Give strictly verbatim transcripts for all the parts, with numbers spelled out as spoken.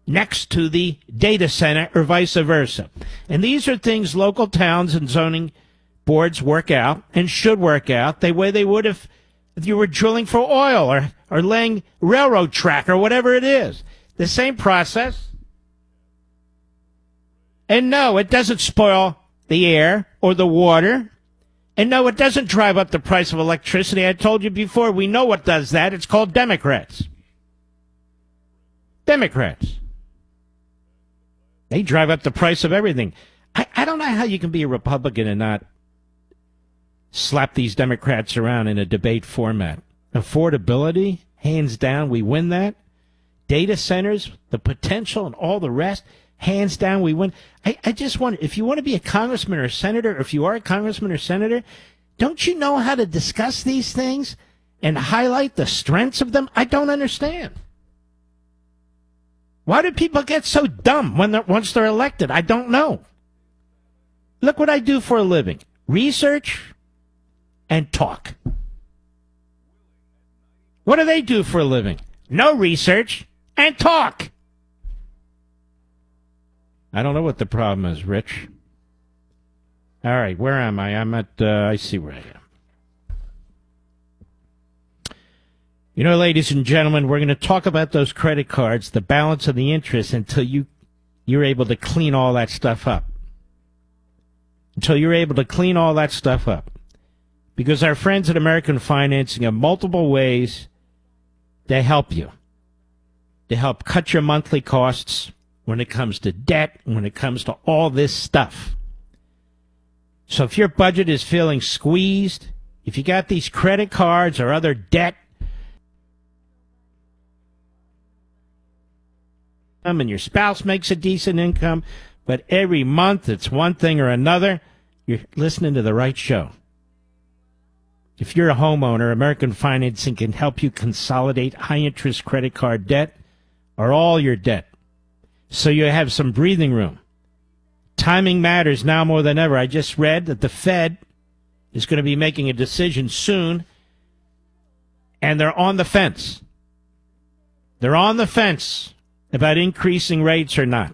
next to the data center or vice versa. And these are things local towns and zoning boards work out and should work out the way they would if, if you were drilling for oil or, or laying railroad track or whatever it is. The same process. And no, it doesn't spoil the air or the water. And no, it doesn't drive up the price of electricity. I told you before, we know what does that. It's called Democrats. Democrats. They drive up the price of everything. I, I don't know how you can be a Republican and not slap these Democrats around in a debate format. Affordability, hands down, we win that. Data centers, the potential and all the rest, hands down, we win. I, I just wonder, if you want to be a congressman or a senator, or if you are a congressman or senator, don't you know how to discuss these things and highlight the strengths of them? I don't understand. Why do people get so dumb when they're, once they're elected? I don't know. Look what I do for a living. Research and talk. What do they do for a living? No research and talk. I don't know what the problem is, Rich. All right, where am I? I'm at, uh, I see where I am. You know, ladies and gentlemen, we're going to talk about those credit cards, the balance of the interest, until you, you're able to clean all that stuff up. Until you're able to clean all that stuff up. Because our friends at American Financing have multiple ways to help you. To help cut your monthly costs when it comes to debt, when it comes to all this stuff. So if your budget is feeling squeezed, if you got these credit cards or other debt, and your spouse makes a decent income, but every month it's one thing or another, you're listening to the right show. If you're a homeowner, American Financing can help you consolidate high-interest credit card debt or all your debt so you have some breathing room. Timing matters now more than ever. I just read that the Fed is going to be making a decision soon, and they're on the fence. They're on the fence about increasing rates or not.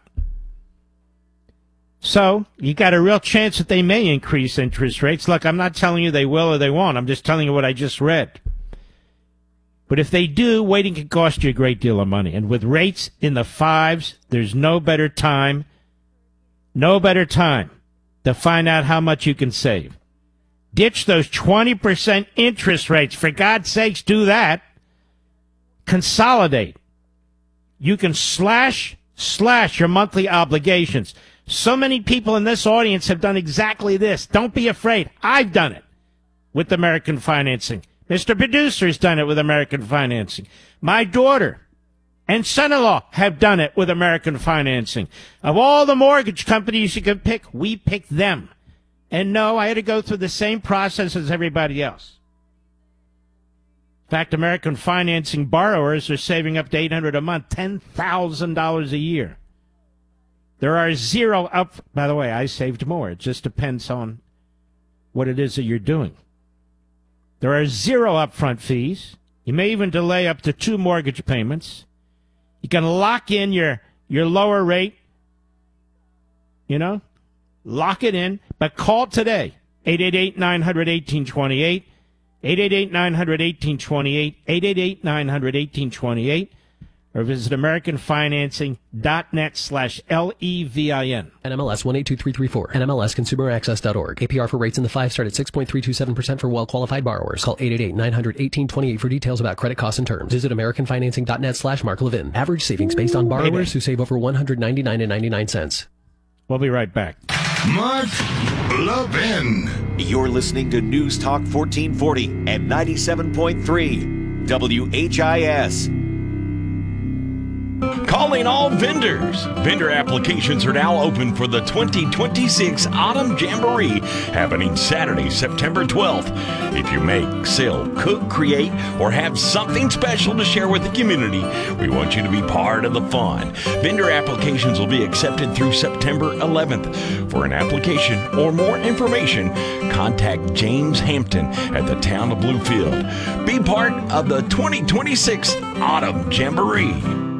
So, you got a real chance that they may increase interest rates. Look, I'm not telling you they will or they won't. I'm just telling you what I just read. But if they do, waiting can cost you a great deal of money. And with rates in the fives, there's no better time, no better time to find out how much you can save. Ditch those twenty percent interest rates. For God's sakes, do that. Consolidate. You can slash, slash your monthly obligations. So many people in this audience have done exactly this. Don't be afraid. I've done it with American Financing. Mister Producer's done it with American Financing. My daughter and son-in-law have done it with American Financing. Of all the mortgage companies you can pick, we picked them. And no, I had to go through the same process as everybody else. In fact, American Financing borrowers are saving up to eight hundred dollars a month, ten thousand dollars a year. There are zero up. By the way, I saved more. It just depends on what it is that you're doing. There are zero upfront fees. You may even delay up to two mortgage payments. You can lock in your, your lower rate. You know, lock it in. But call today, eight eight eight, nine hundred, eighteen twenty-eight, eight eight eight, nine hundred, eighteen twenty-eight, eight eight eight, nine hundred, eighteen twenty-eight, or visit americanfinancing.net slash L-E-V-I-N. N M L S one eight two three three four. N M L S consumer access dot org. A P R for rates in the five start at six point three two seven percent for well-qualified borrowers. Call eight eight eight, nine hundred, eighteen twenty-eight for details about credit costs and terms. Visit americanfinancing.net slash Mark Levin. Average savings based on borrowers Maybe. who save over one hundred ninety-nine dollars and ninety-nine cents. We'll be right back. Mark Levin. You're listening to News Talk fourteen forty and ninety-seven point three W H I S. Calling all vendors. Vendor applications are now open for the twenty twenty-six Autumn Jamboree happening Saturday, September twelfth. If you make, sell, cook, create, or have something special to share with the community, we want you to be part of the fun. Vendor applications will be accepted through September eleventh. For an application or more information, contact James Hampton at the Town of Bluefield. Be part of the twenty twenty-six Autumn Jamboree.